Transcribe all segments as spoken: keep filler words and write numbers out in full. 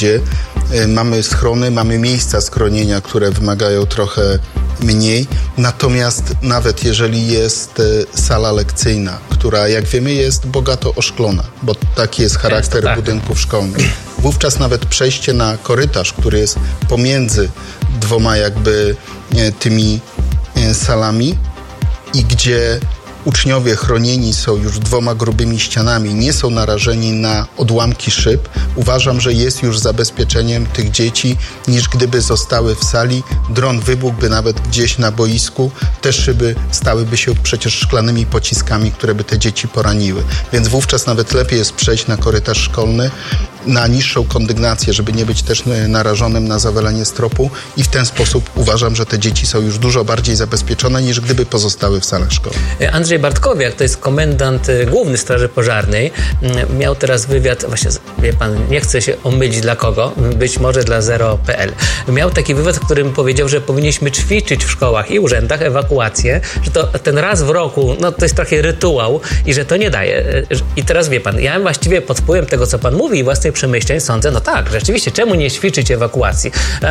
gdzie mamy schrony, mamy miejsca schronienia, które wymagają trochę mniej. Natomiast nawet jeżeli jest sala lekcyjna, która jak wiemy jest bogato oszklona, bo taki jest charakter tak. budynków szkolnych, wówczas nawet przejście na korytarz, który jest pomiędzy dwoma jakby tymi salami i gdzie uczniowie chronieni są już dwoma grubymi ścianami, nie są narażeni na odłamki szyb. Uważam, że jest już zabezpieczeniem tych dzieci, niż gdyby zostały w sali. Dron wybuchłby nawet gdzieś na boisku. Te szyby stałyby się przecież szklanymi pociskami, które by te dzieci poraniły. Więc wówczas nawet lepiej jest przejść na korytarz szkolny, na niższą kondygnację, żeby nie być też narażonym na zawalenie stropu i w ten sposób uważam, że te dzieci są już dużo bardziej zabezpieczone, niż gdyby pozostały w salach szkolnych. Andrzej Bartkowiak, to jest komendant główny Straży Pożarnej, miał teraz wywiad, właśnie wie pan, nie chcę się omylić dla kogo, być może dla zero kropka pe el. Miał taki wywiad, w którym powiedział, że powinniśmy ćwiczyć w szkołach i urzędach ewakuację, że to ten raz w roku, no to jest taki rytuał i że to nie daje. I teraz wie pan, ja właściwie pod wpływem tego, co pan mówi i własnych przemyśleń sądzę, no tak, rzeczywiście, czemu nie ćwiczyć ewakuacji?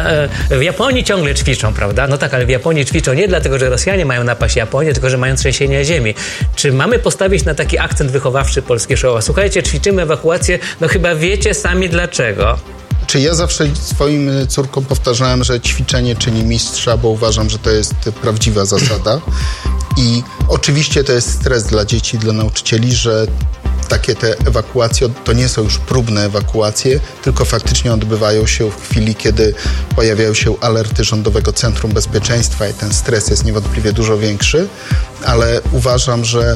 W Japonii ciągle ćwiczą, prawda? No tak, ale w Japonii ćwiczą nie dlatego, że Rosjanie mają napaść Japonię, tylko że mają trzęsienie ziemi. Czy mamy postawić na taki akcent wychowawczy polskie szkoły? Słuchajcie, ćwiczymy ewakuację, no chyba wiecie sami dlaczego. Czy ja zawsze swoim córkom powtarzałem, że ćwiczenie czyni mistrza, bo uważam, że to jest prawdziwa zasada. I oczywiście to jest stres dla dzieci, dla nauczycieli, że takie te ewakuacje to nie są już próbne ewakuacje, tylko faktycznie odbywają się w chwili, kiedy pojawiają się alerty Rządowego Centrum Bezpieczeństwa i ten stres jest niewątpliwie dużo większy, ale uważam, że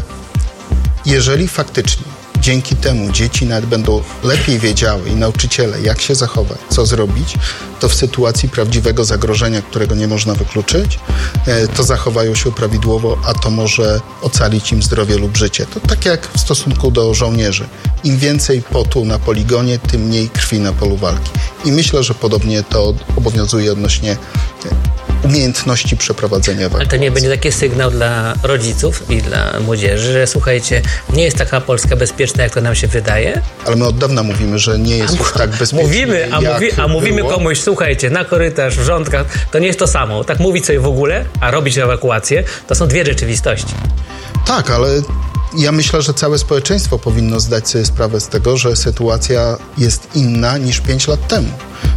jeżeli faktycznie dzięki temu dzieci nawet będą lepiej wiedziały i nauczyciele, jak się zachować, co zrobić, to w sytuacji prawdziwego zagrożenia, którego nie można wykluczyć, to zachowają się prawidłowo, a to może ocalić im zdrowie lub życie. To tak jak w stosunku do żołnierzy. Im więcej potu na poligonie, tym mniej krwi na polu walki. I myślę, że podobnie to obowiązuje odnośnie umiejętności przeprowadzenia ewakuacji. Ale to nie będzie taki sygnał dla rodziców i dla młodzieży, że słuchajcie, nie jest taka Polska bezpieczna, jak to nam się wydaje? Ale my od dawna mówimy, że nie jest już tak bezpiecznie. Mówimy, a, mówi, a mówimy komuś, słuchajcie, na korytarz, w rządkach, to nie jest to samo. Tak mówić sobie w ogóle, a robić ewakuację, to są dwie rzeczywistości. Tak, ale ja myślę, że całe społeczeństwo powinno zdać sobie sprawę z tego, że sytuacja jest inna niż pięć lat temu.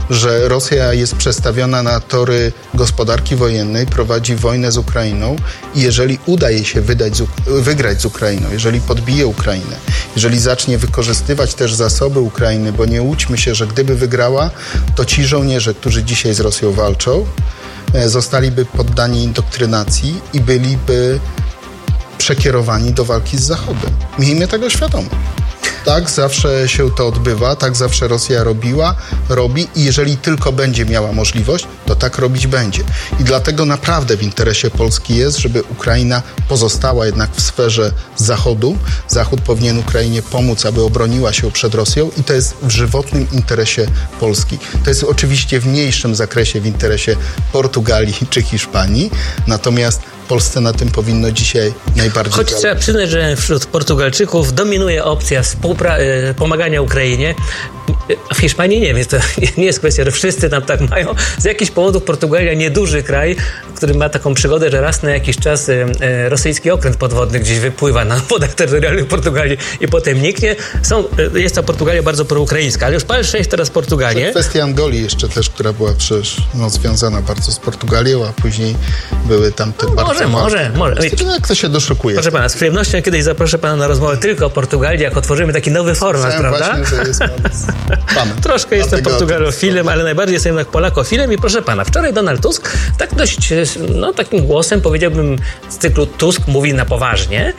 Że Rosja jest przestawiona na tory gospodarki wojennej, prowadzi wojnę z Ukrainą i jeżeli uda jej się wydać z, wygrać z Ukrainą, jeżeli podbije Ukrainę, jeżeli zacznie wykorzystywać też zasoby Ukrainy, bo nie łudźmy się, że gdyby wygrała, to ci żołnierze, którzy dzisiaj z Rosją walczą, zostaliby poddani indoktrynacji i byliby przekierowani do walki z Zachodem. Miejmy tego świadomość. Tak zawsze się to odbywa, tak zawsze Rosja robiła, robi i jeżeli tylko będzie miała możliwość, to tak robić będzie. I dlatego naprawdę w interesie Polski jest, żeby Ukraina pozostała jednak w sferze Zachodu. Zachód powinien Ukrainie pomóc, aby obroniła się przed Rosją i to jest w żywotnym interesie Polski. To jest oczywiście w mniejszym zakresie w interesie Portugalii czy Hiszpanii, natomiast Polsce na tym powinno dzisiaj najbardziej Choć zależeć. Trzeba przyznać, że wśród Portugalczyków dominuje opcja współpra- pomagania Ukrainie, a w Hiszpanii nie, więc to nie jest kwestia, że wszyscy tam tak mają. Z jakichś powodów Portugalia, nieduży kraj, który ma taką przygodę, że raz na jakiś czas e, rosyjski okręt podwodny gdzieś wypływa na wodach terytorialnych Portugalii i potem niknie. Są, jest ta Portugalia bardzo proukraińska, ale już patrzę teraz Portugalię. Kwestia Angolii jeszcze też, która była przecież no, związana bardzo z Portugalią, a później były tam te no, bardzo Może, może, może. Jak to się doszukuje? Proszę pana, z przyjemnością kiedyś zaproszę pana na rozmowę tylko o Portugalii, jak otworzymy taki nowy format, Chciałem prawda? właśnie, że jest pan. Troszkę jestem portugalofilem, ale najbardziej jestem jednak polakofilem i proszę pana, wczoraj Donald Tusk tak dość, no takim głosem, powiedziałbym z cyklu Tusk mówi na poważnie,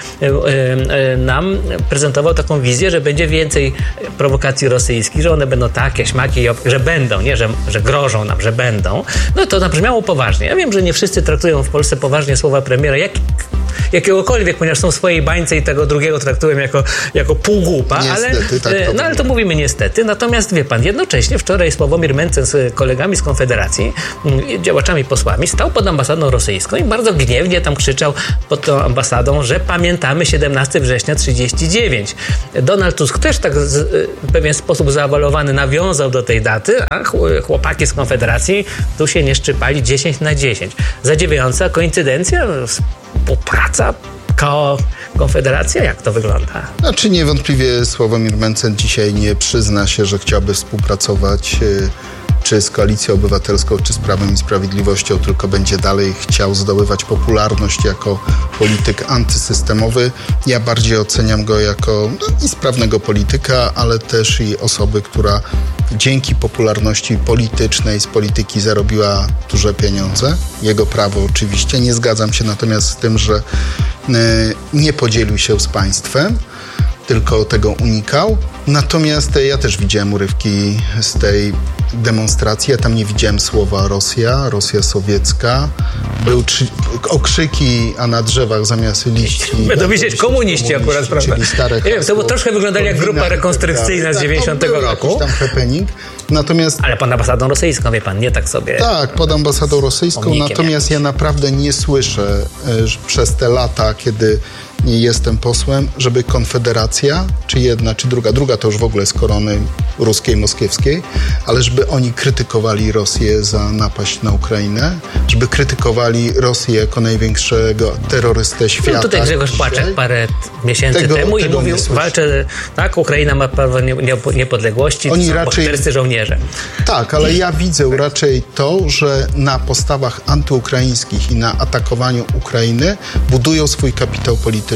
nam prezentował taką wizję, że będzie więcej prowokacji rosyjskich, że one będą takie, śmaki, że będą, nie, że, że grożą nam, że będą. No to nabrzmiało poważnie. Ja wiem, że nie wszyscy traktują w Polsce poważnie słowa premiera. Jak, jakiegokolwiek, ponieważ są w swojej bańce i tego drugiego traktują jako, jako półgłupa, ale, niestety, tak no ale to mówimy niestety. Natomiast wie pan, jednocześnie wczoraj Sławomir Mencen z kolegami z Konfederacji, działaczami, posłami, stał pod ambasadą rosyjską i bardzo gniewnie tam krzyczał pod tą ambasadą, że pamiętamy siedemnastego września trzydziestego dziewiątego. Donald Tusk też tak w pewien sposób zaawalowany nawiązał do tej daty, a chłopaki z Konfederacji tu się nie szczypali dziesięć na dziesięć. Zadziwiająca koincydencja, współpraca, K O, Konfederacja? Jak to wygląda? Znaczy niewątpliwie Sławomir Mencen dzisiaj nie przyzna się, że chciałby współpracować czy z Koalicją Obywatelską, czy z Prawem i Sprawiedliwością, tylko będzie dalej chciał zdobywać popularność jako polityk antysystemowy. Ja bardziej oceniam go jako no, i sprawnego polityka, ale też i osoby, która dzięki popularności politycznej z polityki zarobiła duże pieniądze. Jego prawo oczywiście. Nie zgadzam się natomiast z tym, że y, nie podzielił się z państwem, tylko tego unikał. Natomiast ja też widziałem urywki z tej demonstracji. Ja tam nie widziałem słowa Rosja, Rosja sowiecka. Były trzy, okrzyki, a na drzewach zamiast liści... Będą widzieć komuniści akurat, prawda? Czyli stare nie wiem, to było troszkę wyglądali jak grupa rekonstrukcyjna z dziewięćdziesiątego roku. Tam happening. Natomiast... Ale pod ambasadą rosyjską, wie pan, nie tak sobie... Tak, pod ambasadą rosyjską. Natomiast jakimś. ja naprawdę nie słyszę że przez te lata, kiedy nie jestem posłem, żeby Konfederacja, czy jedna, czy druga, druga to już w ogóle z korony ruskiej, moskiewskiej, ale żeby oni krytykowali Rosję za napaść na Ukrainę, żeby krytykowali Rosję jako największego terrorystę świata. No tutaj Grzegorz Płaczek parę miesięcy tego, temu i mówił, walczę, tak, Ukraina ma prawo niepodległości, oni to są bohaterscy żołnierze. Tak, ale ja widzę raczej to, że na postawach antyukraińskich i na atakowaniu Ukrainy budują swój kapitał polityczny,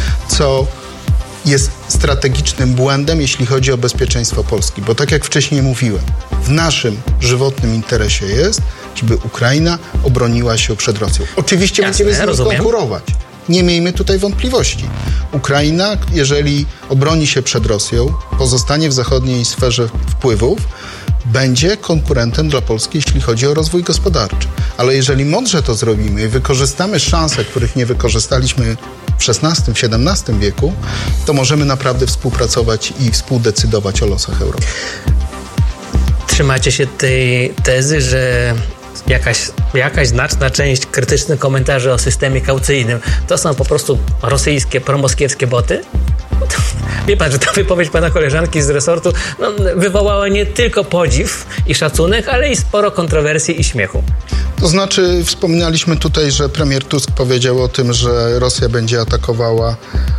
co jest strategicznym błędem, jeśli chodzi o bezpieczeństwo Polski. Bo tak jak wcześniej mówiłem, w naszym żywotnym interesie jest, żeby Ukraina obroniła się przed Rosją. Oczywiście Jasne, będziemy z nimi rozumiem. konkurować. Nie miejmy tutaj wątpliwości. Ukraina, jeżeli obroni się przed Rosją, pozostanie w zachodniej sferze wpływów, będzie konkurentem dla Polski, jeśli chodzi o rozwój gospodarczy. Ale jeżeli mądrze to zrobimy i wykorzystamy szanse, których nie wykorzystaliśmy w szesnastym, siedemnastym wieku, to możemy naprawdę współpracować i współdecydować o losach Europy. Trzymacie się tej tezy, że jakaś, jakaś znaczna część krytycznych komentarzy o systemie kaucyjnym to są po prostu rosyjskie, promoskiewskie boty? Wie pan, że ta wypowiedź pana koleżanki z resortu no, wywołała nie tylko podziw i szacunek, ale i sporo kontrowersji i śmiechu. To znaczy, wspominaliśmy tutaj, że premier Tusk powiedział o tym, że Rosja będzie atakowała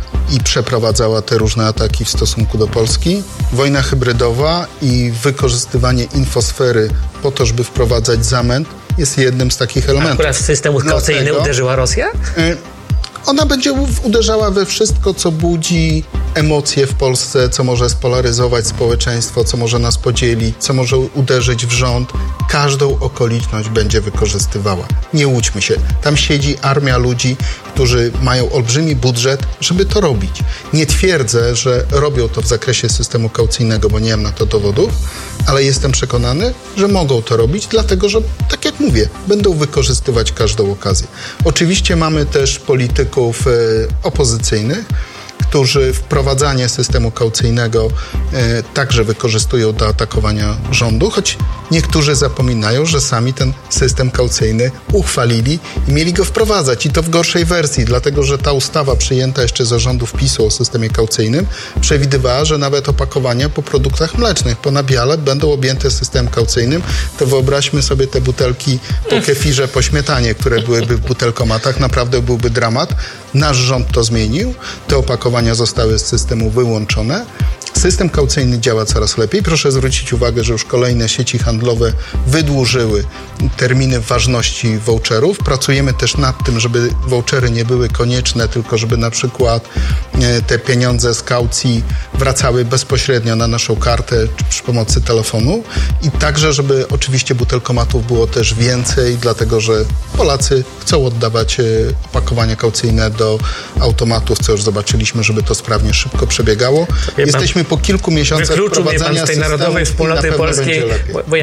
i przeprowadzała te różne ataki w stosunku do Polski. Wojna hybrydowa i wykorzystywanie infosfery po to, żeby wprowadzać zamęt, jest jednym z takich elementów. Akurat w system kaucyjny Dlatego, uderzyła Rosja? Y Ona będzie uderzała we wszystko, co budzi emocje w Polsce, co może spolaryzować społeczeństwo, co może nas podzielić, co może uderzyć w rząd. Każdą okoliczność będzie wykorzystywała. Nie łudźmy się. Tam siedzi armia ludzi, którzy mają olbrzymi budżet, żeby to robić. Nie twierdzę, że robią to w zakresie systemu kaucyjnego, bo nie mam na to dowodów, ale jestem przekonany, że mogą to robić, dlatego że, tak jak mówię, będą wykorzystywać każdą okazję. Oczywiście mamy też polityków e, opozycyjnych, którzy wprowadzanie systemu kaucyjnego e, także wykorzystują do atakowania rządu, choć niektórzy zapominają, że sami ten system kaucyjny uchwalili i mieli go wprowadzać i to w gorszej wersji, dlatego że ta ustawa przyjęta jeszcze za rządów PiSu o systemie kaucyjnym przewidywała, że nawet opakowania po produktach mlecznych, po nabiale będą objęte systemem kaucyjnym. To wyobraźmy sobie te butelki po kefirze, po śmietanie, które byłyby w butelkomatach, naprawdę byłby dramat. Nasz rząd to zmienił, te opakowania zostały z systemu wyłączone. System kaucyjny działa coraz lepiej. Proszę zwrócić uwagę, że już kolejne sieci handlowe wydłużyły terminy ważności voucherów. Pracujemy też nad tym, żeby vouchery nie były konieczne, tylko żeby na przykład te pieniądze z kaucji wracały bezpośrednio na naszą kartę przy pomocy telefonu i także, żeby oczywiście butelkomatów było też więcej, dlatego że Polacy chcą oddawać opakowania kaucyjne do automatów, co już zobaczyliśmy, żeby to sprawnie, szybko przebiegało. Jesteśmy po kilku miesiącach wykluczył mnie pan z tej narodowej wspólnoty polskiej, bo, bo ja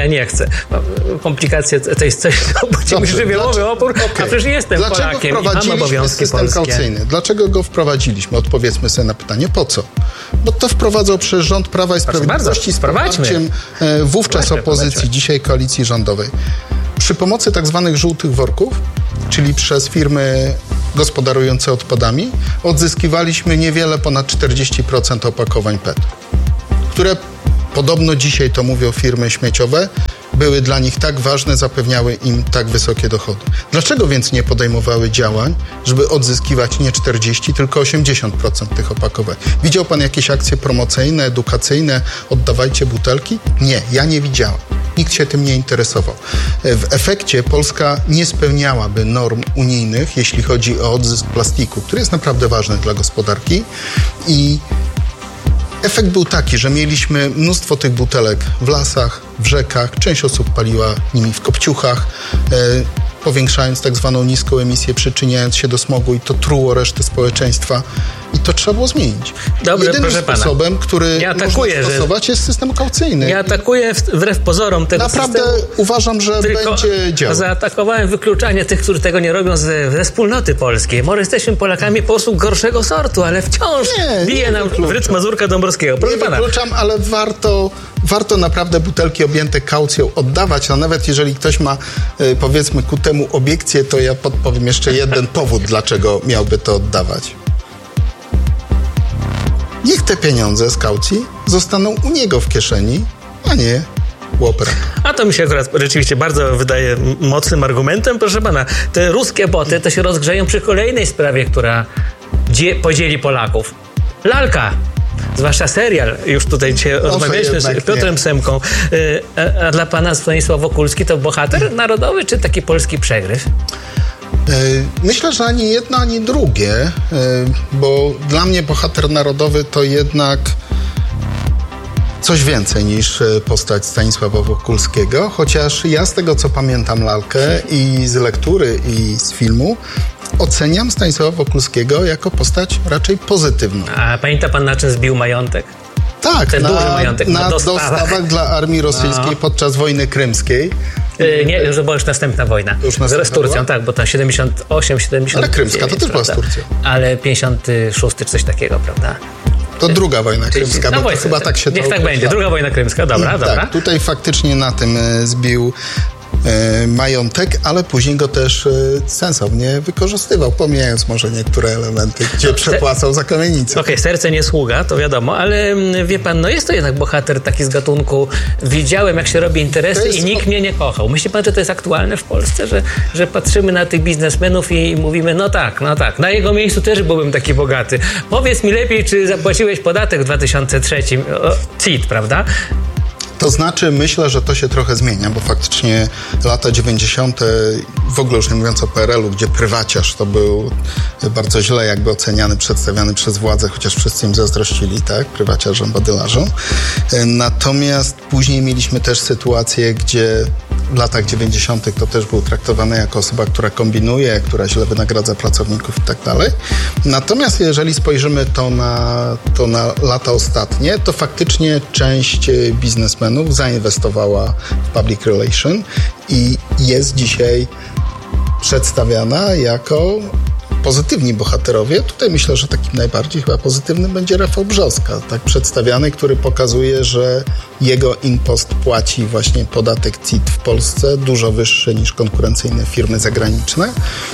ja nie chcę. Komplikacje to jest coś, co budzi mi żywiołowy opór, okay. A przecież jestem Dlaczego Polakiem i mam obowiązki system polskie. kaucyjny? Dlaczego go wprowadziliśmy? Odpowiedzmy sobie na pytanie, po co? Bo to wprowadzał przez rząd Prawa i Sprawiedliwości z poparciem wówczas Prowadźmy, opozycji, prowadźmy. dzisiaj koalicji rządowej. Przy pomocy tak zwanych żółtych worków, czyli przez firmy gospodarujące odpadami, odzyskiwaliśmy niewiele ponad czterdzieści procent opakowań P E T, które podobno dzisiaj, to mówią firmy śmieciowe, były dla nich tak ważne, zapewniały im tak wysokie dochody. Dlaczego więc nie podejmowały działań, żeby odzyskiwać nie czterdzieści, tylko osiemdziesiąt procent tych opakowań? Widział pan jakieś akcje promocyjne, edukacyjne, oddawajcie butelki? Nie, ja nie widziałem. Nikt się tym nie interesował. W efekcie Polska nie spełniałaby norm unijnych, jeśli chodzi o odzysk plastiku, który jest naprawdę ważny dla gospodarki, i efekt był taki, że mieliśmy mnóstwo tych butelek w lasach, w rzekach, część osób paliła nimi w kopciuchach, e, powiększając tak zwaną niską emisję, przyczyniając się do smogu, i to truło resztę społeczeństwa. I to trzeba było zmienić. Dobrze, Jedynym proszę pana. sposobem, który Ja atakuję, można stosować, że... jest system kaucyjny. Ja atakuję wbrew pozorom tego Naprawdę systemu. uważam, że Tylko będzie działał. Zaatakowałem wykluczanie tych, którzy tego nie robią ze, ze wspólnoty polskiej. Może jesteśmy Polakami po prostu gorszego sortu, ale wciąż Nie, bije nie nam wykluczam. w rytm Mazurka Dąbrowskiego. Proszę Nie pana. wykluczam, ale warto, warto naprawdę butelki objęte kaucją oddawać, a nawet jeżeli ktoś ma, y, powiedzmy, ku temu obiekcję, to ja podpowiem jeszcze jeden powód, dlaczego miałby to oddawać. Niech te pieniądze z kaucji zostaną u niego w kieszeni, a nie u operatora. A to mi się akurat rzeczywiście bardzo wydaje m- mocnym argumentem. Proszę pana, te ruskie boty to się rozgrzeją przy kolejnej sprawie, która dzie- podzieli Polaków. Lalka. Zwłaszcza serial. Już tutaj dzisiaj rozmawialiśmy z Piotrem nie. Semką. Y, a, a dla pana Stanisław Wokulski to bohater narodowy, czy taki polski przegryw? Myślę, że ani jedno, ani drugie, bo dla mnie bohater narodowy to jednak coś więcej niż postać Stanisława Wokulskiego, chociaż ja z tego, co pamiętam lalkę i z lektury, i z filmu, oceniam Stanisława Wokulskiego jako postać raczej pozytywną. A pamięta pan, na czym zbił majątek? Tak, Ten na, duży majątek, na, na dostawach. dostawach dla armii rosyjskiej no. podczas wojny krymskiej. Yy, nie, już była już następna wojna. Już następna z Turcją, była? tak, bo tam siedemdziesiąt osiem, siedemdziesiąt Ale krymska to też była z Turcją. Ale pięćdziesiąty szósty czy coś takiego, prawda? To druga wojna krymska, no bo wojna, to chyba tak się niech to tak będzie, druga wojna krymska, dobra, I, dobra. Tak, tutaj faktycznie na tym zbił e, majątek, ale później go też e, sensownie wykorzystywał, pomijając może niektóre elementy, gdzie no, przepłacał za kamienicę. Okej, okay, serce nie sługa, to wiadomo, ale wie pan, no jest to jednak bohater taki z gatunku, widziałem, jak się robi interesy jest... i nikt mnie nie kochał. Myśli pan, że to jest aktualne w Polsce, że, że patrzymy na tych biznesmenów i mówimy, no tak, no tak, na jego miejscu też byłbym taki bogaty. Powiedz mi lepiej, czy zapłaciłeś podatek w dwa tysiące trzecim, o, C I T, prawda? To znaczy, myślę, że to się trochę zmienia, bo faktycznie lata dziewięćdziesiąte, w ogóle już nie mówiąc o P R L u, gdzie prywaciarz to był bardzo źle jakby oceniany, przedstawiany przez władzę, chociaż wszyscy im zazdrościli, tak, prywaciarzom, badylarzom. Natomiast później mieliśmy też sytuację, gdzie w latach dziewięćdziesiątych to też był traktowany jako osoba, która kombinuje, która źle wynagradza pracowników i tak dalej. Natomiast jeżeli spojrzymy to na, to na lata ostatnie, to faktycznie część biznesmenów zainwestowała w public relation i jest dzisiaj przedstawiana jako pozytywni bohaterowie. Tutaj myślę, że takim najbardziej chyba pozytywnym będzie Rafał Brzoska, tak przedstawiany, który pokazuje, że jego impost płaci właśnie podatek C I T w Polsce, dużo wyższy niż konkurencyjne firmy zagraniczne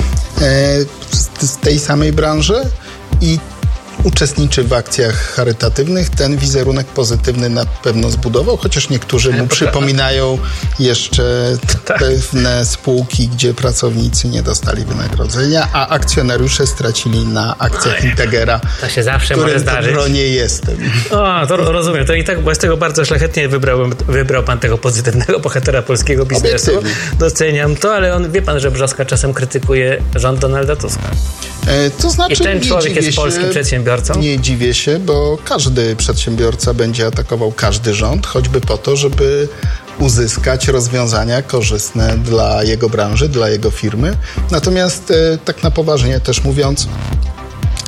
e, z tej samej branży i uczestniczy w akcjach charytatywnych. Ten wizerunek pozytywny na pewno zbudował, chociaż niektórzy mu przypominają jeszcze pewne spółki, gdzie pracownicy nie dostali wynagrodzenia, a akcjonariusze stracili na akcjach Integera. To się zawsze może zdarzyć. To nie jestem. O, to rozumiem. To i tak bez tego bardzo szlachetnie wybrał, wybrał pan tego pozytywnego bohatera polskiego biznesu. Doceniam to, ale on, wie pan, że Brzoska czasem krytykuje rząd Donalda Tuska. E, to znaczy, I ten człowiek jest się, polskim przedsiębiorcą? Nie dziwię się, bo każdy przedsiębiorca będzie atakował każdy rząd, choćby po to, żeby uzyskać rozwiązania korzystne dla jego branży, dla jego firmy. Natomiast e, tak na poważnie też mówiąc,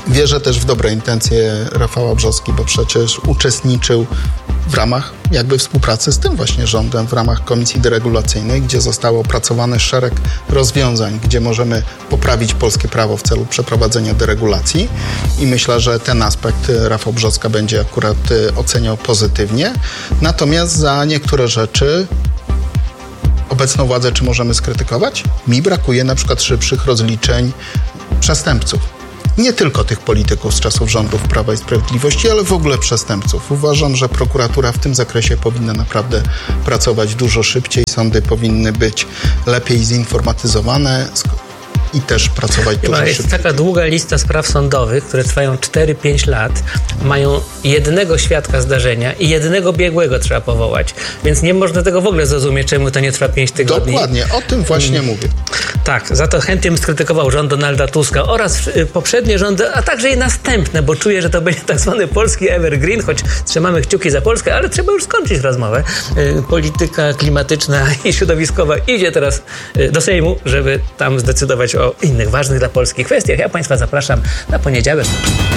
Wierzę też w dobre intencje Rafała Brzoski, bo przecież uczestniczył w ramach jakby współpracy z tym właśnie rządem, w ramach Komisji Deregulacyjnej, gdzie zostało opracowany szereg rozwiązań, gdzie możemy poprawić polskie prawo w celu przeprowadzenia deregulacji i myślę, że ten aspekt Rafał Brzoska będzie akurat oceniał pozytywnie. Natomiast za niektóre rzeczy obecną władzę czy możemy skrytykować? Mi brakuje na przykład szybszych rozliczeń przestępców. Nie tylko tych polityków z czasów rządów Prawa i Sprawiedliwości, ale w ogóle przestępców. Uważam, że prokuratura w tym zakresie powinna naprawdę pracować dużo szybciej. Sądy powinny być lepiej zinformatyzowane i też pracować dużo szybciej. Jest taka długa lista spraw sądowych, które trwają cztery pięć lat, mają jednego świadka zdarzenia i jednego biegłego trzeba powołać. Więc nie można tego w ogóle zrozumieć, czemu to nie trwa pięć tygodni. Dokładnie, o tym właśnie hmm. mówię. Tak, za to chętnie bym skrytykował rząd Donalda Tuska oraz poprzednie rządy, a także i następne, bo czuję, że to będzie tak zwany polski evergreen, choć trzymamy kciuki za Polskę, ale trzeba już skończyć rozmowę. Polityka klimatyczna i środowiskowa idzie teraz do Sejmu, żeby tam zdecydować o innych ważnych dla Polski kwestiach. Ja Państwa zapraszam na poniedziałek.